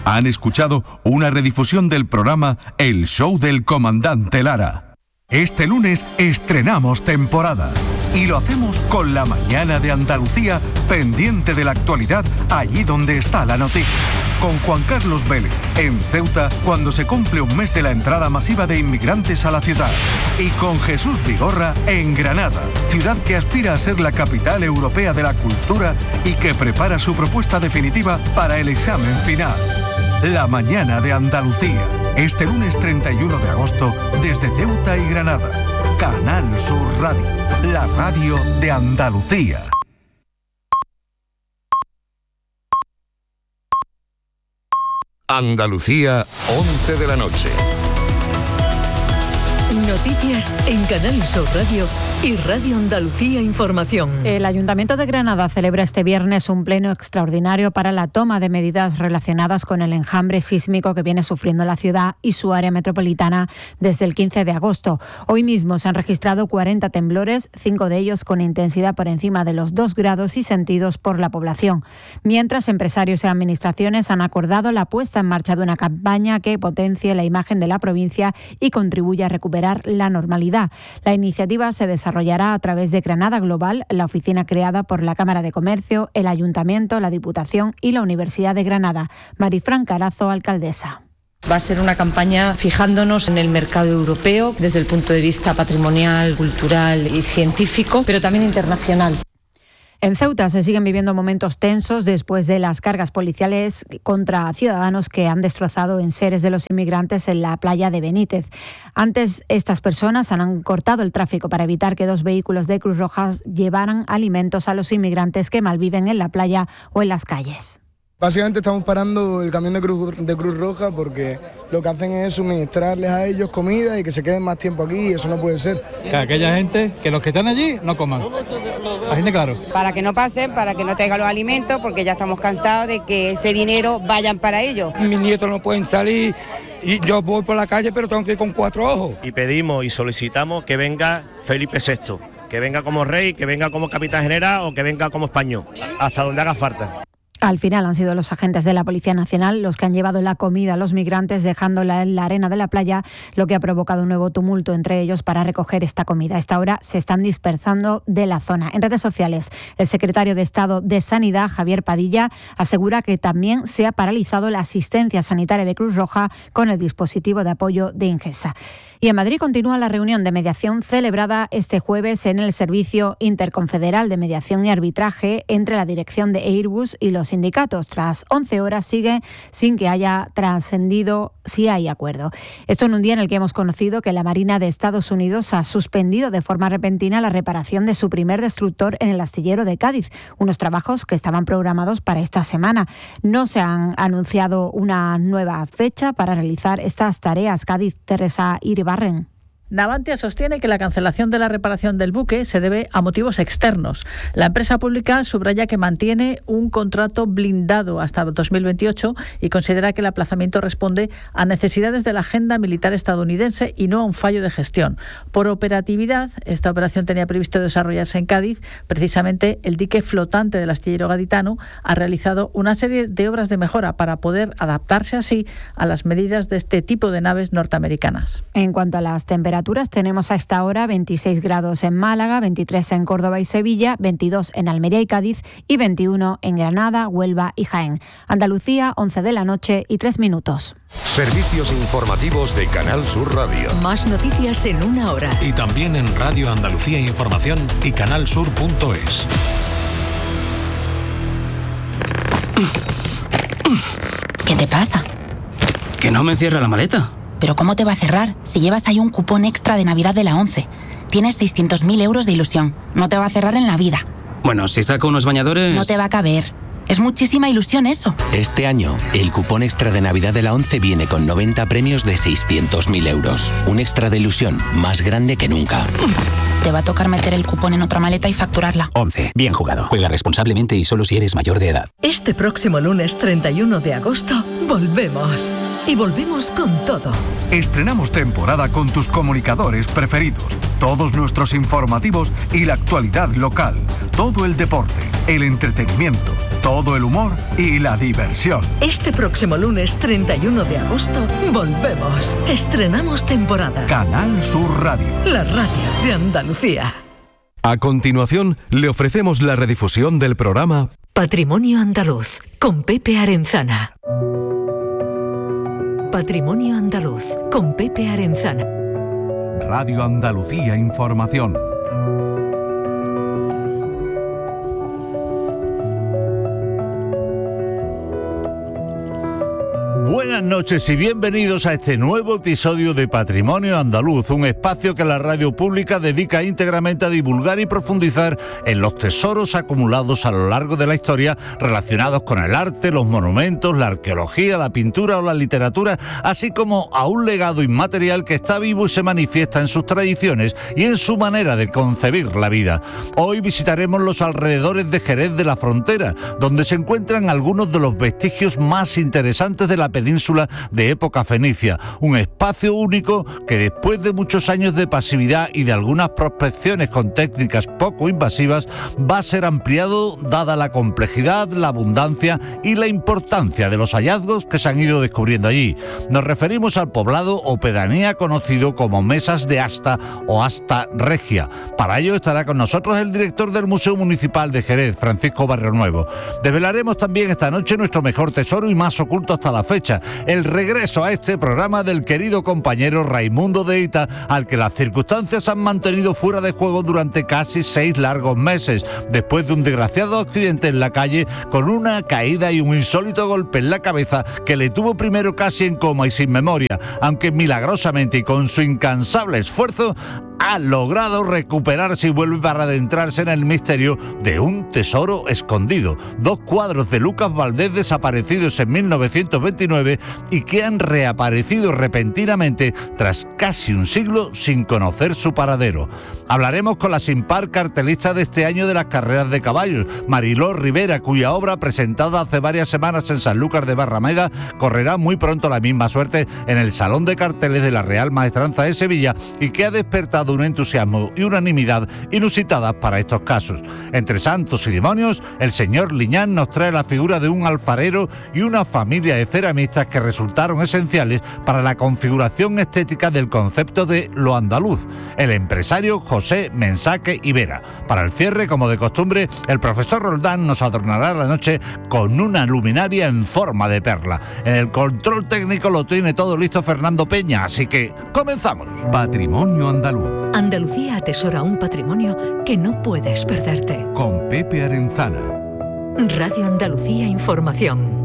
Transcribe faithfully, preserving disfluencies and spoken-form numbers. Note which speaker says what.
Speaker 1: Han escuchado una redifusión del programa El Show del Comandante Lara. Este lunes estrenamos temporada y lo hacemos con La Mañana de Andalucía, pendiente de la actualidad allí donde está la noticia. Con Juan Carlos Vélez en Ceuta cuando se cumple un mes de la entrada masiva de inmigrantes a la ciudad. Y con Jesús Vigorra en Granada, ciudad que aspira a ser la capital europea de la cultura y que prepara su propuesta definitiva para el examen final. La Mañana de Andalucía, este lunes treinta y uno de agosto, desde Ceuta y Granada. Canal Sur Radio, la radio de Andalucía.
Speaker 2: Andalucía, once de la noche.
Speaker 3: Noticias en Canal Sur Radio y Radio Andalucía Información.
Speaker 4: El Ayuntamiento de Granada celebra este viernes un pleno extraordinario para la toma de medidas relacionadas con el enjambre sísmico que viene sufriendo la ciudad y su área metropolitana desde el quince de agosto. Hoy mismo se han registrado cuarenta temblores, cinco de ellos con intensidad por encima de los dos grados y sentidos por la población. Mientras, empresarios y administraciones han acordado la puesta en marcha de una campaña que potencie la imagen de la provincia y contribuya a recuperar la normalidad. La iniciativa se desarrollará a través de Granada Global, la oficina creada por la Cámara de Comercio, el Ayuntamiento, la Diputación y la Universidad de Granada. Marifran Carazo, alcaldesa.
Speaker 5: Va a ser una campaña fijándonos en el mercado europeo desde el punto de vista patrimonial, cultural y científico, pero también internacional.
Speaker 4: En Ceuta se siguen viviendo momentos tensos después de las cargas policiales contra ciudadanos que han destrozado enseres de los inmigrantes en la playa de Benítez. Antes, estas personas han cortado el tráfico para evitar que dos vehículos de Cruz Roja llevaran alimentos a los inmigrantes que malviven en la playa o en las calles.
Speaker 6: Básicamente estamos parando el camión de Cruz, de Cruz Roja porque lo que hacen es suministrarles a ellos comida y que se queden más tiempo aquí, y eso no puede ser.
Speaker 7: Que aquella gente, que los que están allí no coman. La gente, claro.
Speaker 8: Para que no pasen, para que no tengan los alimentos, porque ya estamos cansados de que ese dinero vayan para ellos.
Speaker 9: Mis nietos no pueden salir y yo voy por la calle, pero tengo que ir con cuatro ojos.
Speaker 10: Y pedimos y solicitamos que venga Felipe sexto, que venga como rey, que venga como capitán general o que venga como español, hasta donde haga falta.
Speaker 4: Al final han sido los agentes de la Policía Nacional los que han llevado la comida a los migrantes dejándola en la arena de la playa, lo que ha provocado un nuevo tumulto entre ellos para recoger esta comida. A esta hora se están dispersando de la zona. En redes sociales, el secretario de Estado de Sanidad, Javier Padilla, asegura que también se ha paralizado la asistencia sanitaria de Cruz Roja con el dispositivo de apoyo de Ingesa. Y en Madrid continúa la reunión de mediación celebrada este jueves en el Servicio Interconfederal de Mediación y Arbitraje entre la dirección de Airbus y los sindicatos. Tras once horas sigue sin que haya trascendido si hay acuerdo. Esto en un día en el que hemos conocido que la Marina de Estados Unidos ha suspendido de forma repentina la reparación de su primer destructor en el astillero de Cádiz, unos trabajos que estaban programados para esta semana. No se han anunciado una nueva fecha para realizar estas tareas. Cádiz, Teresa Iribarren.
Speaker 11: Navantia sostiene que la cancelación de la reparación del buque se debe a motivos externos. La empresa pública subraya que mantiene un contrato blindado hasta dos mil veintiocho y considera que el aplazamiento responde a necesidades de la agenda militar estadounidense y no a un fallo de gestión. Por operatividad, esta operación tenía previsto desarrollarse en Cádiz. Precisamente el dique flotante del astillero gaditano ha realizado una serie de obras de mejora para poder adaptarse así a las medidas de este tipo de naves norteamericanas.
Speaker 4: En cuanto a las temperaturas, tenemos a esta hora veintiséis grados en Málaga, veintitrés en Córdoba y Sevilla, veintidós en Almería y Cádiz y veintiuno en Granada, Huelva y Jaén. Andalucía, once de la noche y tres minutos.
Speaker 2: Servicios informativos de Canal Sur Radio.
Speaker 3: Más noticias en una hora.
Speaker 12: Y también en Radio Andalucía Información y canalsur punto es.
Speaker 13: ¿Qué te pasa?
Speaker 14: Que no me cierra la maleta.
Speaker 13: ¿Pero cómo te va a cerrar si llevas ahí un cupón extra de Navidad de la ONCE? Tienes seiscientos mil euros de ilusión. No te va a cerrar en la vida.
Speaker 14: Bueno, si saco unos bañadores...
Speaker 13: No te va a caber. Es muchísima ilusión eso.
Speaker 15: Este año, el cupón extra de Navidad de la ONCE viene con noventa premios de seiscientos mil euros. Un extra de ilusión más grande que nunca.
Speaker 13: Te va a tocar meter el cupón en otra maleta y facturarla.
Speaker 14: ONCE. Bien jugado. Juega responsablemente y solo si eres mayor de edad.
Speaker 3: Este próximo lunes treinta y uno de agosto, volvemos. Y volvemos con todo.
Speaker 1: Estrenamos temporada con tus comunicadores preferidos. Todos nuestros informativos y la actualidad local. Todo el deporte, el entretenimiento, todo el humor y la diversión.
Speaker 3: Este próximo lunes treinta y uno de agosto volvemos. Estrenamos temporada.
Speaker 1: Canal Sur Radio.
Speaker 3: La radio de Andalucía.
Speaker 1: A continuación, le ofrecemos la redifusión del programa
Speaker 3: Patrimonio Andaluz, con Pepe Arenzana. Patrimonio Andaluz, con Pepe Arenzana.
Speaker 1: Radio Andalucía Información.
Speaker 16: Buenas noches y bienvenidos a este nuevo episodio de Patrimonio Andaluz, un espacio que la radio pública dedica íntegramente a divulgar y profundizar en los tesoros acumulados a lo largo de la historia relacionados con el arte, los monumentos, la arqueología, la pintura o la literatura, así como a un legado inmaterial que está vivo y se manifiesta en sus tradiciones y en su manera de concebir la vida. Hoy visitaremos los alrededores de Jerez de la Frontera, donde se encuentran algunos de los vestigios más interesantes de la península de época fenicia, un espacio único que después de muchos años de pasividad y de algunas prospecciones con técnicas poco invasivas va a ser ampliado dada la complejidad, la abundancia y la importancia de los hallazgos que se han ido descubriendo allí. Nos referimos al poblado o pedanía conocido como Mesas de Asta o Asta Regia. Para ello estará con nosotros el director del Museo Municipal de Jerez, Francisco Barrionuevo. Desvelaremos también esta noche nuestro mejor tesoro y más oculto hasta la fecha, el regreso a este programa del querido compañero Raimundo de Ita, al que las circunstancias han mantenido fuera de juego durante casi seis largos meses, después de un desgraciado accidente en la calle con una caída y un insólito golpe en la cabeza que le tuvo primero casi en coma y sin memoria, aunque milagrosamente y con su incansable esfuerzo ha logrado recuperarse y vuelve para adentrarse en el misterio de un tesoro escondido. Dos cuadros de Lucas Valdés desaparecidos en mil novecientos veintinueve y que han reaparecido repentinamente tras casi un siglo sin conocer su paradero. Hablaremos con la sin par cartelista de este año de las carreras de caballos, Mariló Rivera, cuya obra, presentada hace varias semanas en Sanlúcar de Barrameda, correrá muy pronto la misma suerte en el Salón de Carteles de la Real Maestranza de Sevilla y que ha despertado un entusiasmo y unanimidad inusitadas para estos casos. Entre santos y demonios, el señor Liñán nos trae la figura de un alfarero y una familia de ceramistas que resultaron esenciales para la configuración estética del concepto de lo andaluz, el empresario José Mensaque Ibera. Para el cierre, como de costumbre, el profesor Roldán nos adornará la noche con una luminaria en forma de perla. En el control técnico lo tiene todo listo Fernando Peña, así que comenzamos.
Speaker 1: Patrimonio Andaluz.
Speaker 3: Andalucía atesora un patrimonio que no puedes perderte.
Speaker 1: Con Pepe Arenzana.
Speaker 3: Radio Andalucía Información.